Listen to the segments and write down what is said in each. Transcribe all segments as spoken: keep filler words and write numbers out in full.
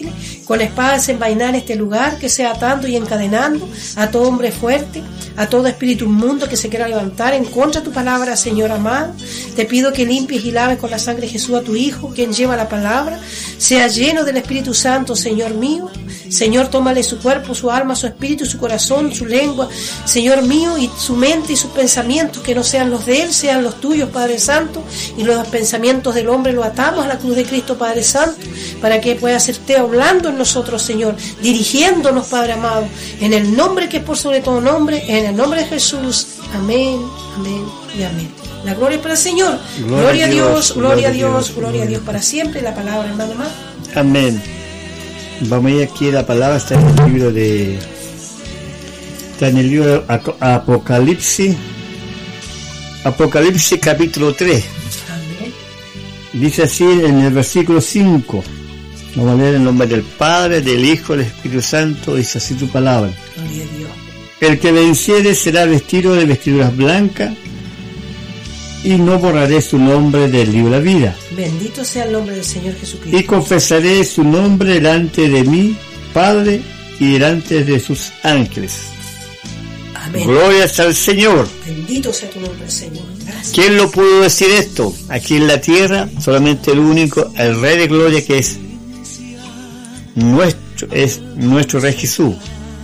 ángeles con espada desenvainar este lugar, que sea atando y encadenando a todo hombre fuerte, a todo espíritu inmundo que se quiera levantar en contra de tu palabra, Señor amado. Te pido que limpies y laves con la sangre de Jesús a tu Hijo, quien lleva la palabra, sea lleno del Espíritu Santo, Señor mío. Señor, tómale su cuerpo, su alma, su espíritu, su corazón, su lengua, Señor mío, y su mente y sus pensamientos, que no sean los de él, sean los tuyos, Padre Santo, y los pensamientos del hombre los atamos a la cruz de Cristo, Padre Santo, para que pueda ser usted hablando en nosotros, Señor, dirigiéndonos, Padre amado, en el nombre que es por sobre todo nombre, en el nombre de Jesús. Amén, amén y amén. La gloria es para el Señor. Gloria, gloria a Dios, Dios, gloria a Dios, Dios, gloria a Dios para siempre. La palabra, hermano más. Amén. Vamos a ir aquí, la palabra está en el libro de está en el libro de Apocalipsis, Apocalipsis capítulo tres. Amén. Dice así en el versículo cinco. Vamos a leer en el nombre del Padre, del Hijo, del Espíritu Santo. Dice así tu palabra. Gloria a Dios. El que venciere será vestido de vestiduras blancas, y no borraré su nombre del libro de la vida. Bendito sea el nombre del Señor Jesucristo. Y confesaré su nombre delante de mi Padre y delante de sus ángeles. Amén. Gloria al Señor. Bendito sea tu nombre, Señor. Gracias. ¿Quién lo pudo decir esto? Aquí en la tierra, solamente el único, el Rey de Gloria, que es nuestro, es nuestro Rey Jesús.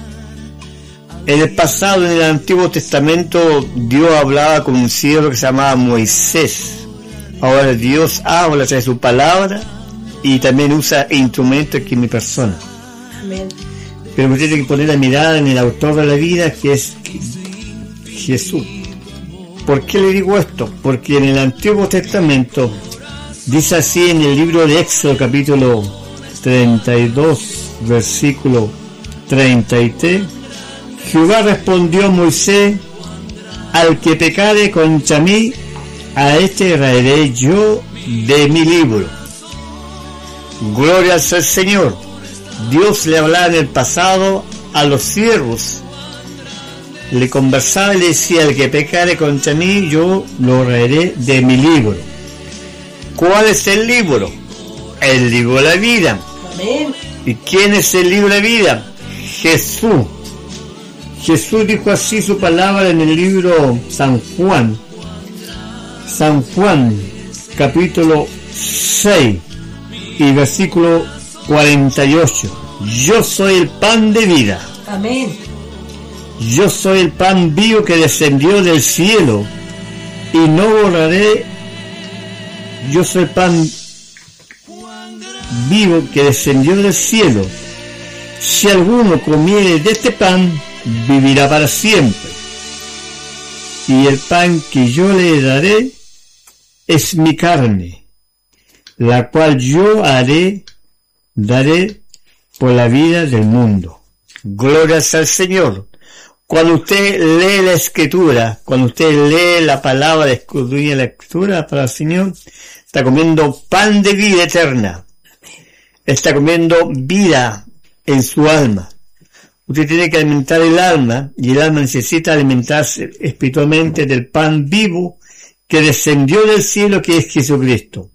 En el pasado, en el Antiguo Testamento, Dios hablaba con un siervo que se llamaba Moisés. Ahora Dios habla a través de su palabra y también usa instrumentos aquí en mi persona. Amén. Pero usted tiene que poner la mirada en el autor de la vida, que es Jesús. ¿Por qué le digo esto? Porque en el Antiguo Testamento dice así en el libro de Éxodo, capítulo treinta y dos, versículo treinta y tres. Jehová respondió a Moisés: al que pecare contra mí, a este raeré yo de mi libro. Gloria al Señor. Dios le hablaba en el pasado a los siervos, le conversaba y le decía: al que pecare contra mí, yo lo raeré de mi libro. ¿Cuál es el libro? El libro de la vida. Amén. ¿Y quién es el libro de la vida? Jesús. Jesús dijo así su palabra en el libro San Juan, San Juan, capítulo seis y versículo cuarenta y ocho. Yo soy el pan de vida. Amén. Yo soy el pan vivo que descendió del cielo, y no borraré. Yo soy el pan vivo que descendió del cielo. Si alguno comiere de este pan, vivirá para siempre. Y el pan que yo le daré es mi carne, la cual yo haré, daré por la vida del mundo. Gloria al Señor. Cuando usted lee la Escritura, cuando usted lee la palabra, escudriña la Escritura para el Señor, está comiendo pan de vida eterna. Está comiendo vida en su alma. Usted tiene que alimentar el alma, y el alma necesita alimentarse espiritualmente del pan vivo que descendió del cielo, que es Jesucristo.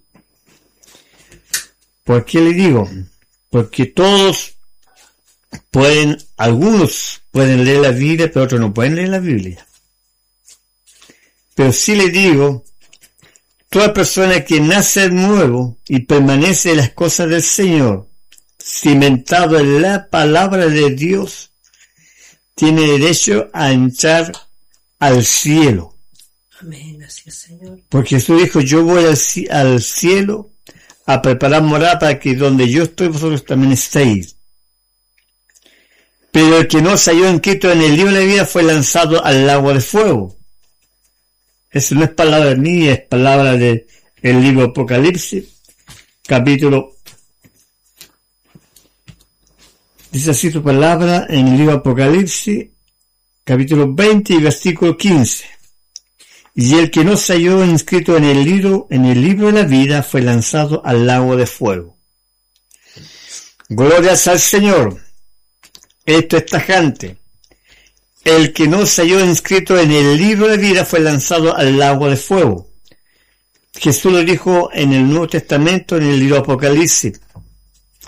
¿Por qué le digo? Porque todos pueden, algunos pueden leer la Biblia, pero otros no pueden leer la Biblia. Pero sí le digo, toda persona que nace de nuevo y permanece en las cosas del Señor, cimentado en la palabra de Dios, tiene derecho a entrar al cielo. Amén, gracias Señor. Porque Jesús dijo: yo voy al, al cielo a preparar morada para que donde yo estoy vosotros también estéis. Pero el que no se halló inscrito en el libro de la vida fue lanzado al lago de fuego. Eso no es palabra mía, es palabra del libro Apocalipsis, capítulo. Dice así tu palabra en el libro Apocalipsis, capítulo veinte y versículo quince. Y el que no se halló inscrito en el libro, en el libro de la vida fue lanzado al lago de fuego. Gloria al Señor. Esto es tajante. El que no se halló inscrito en el libro de vida fue lanzado al lago de fuego. Jesús lo dijo en el Nuevo Testamento, en el libro Apocalipsis.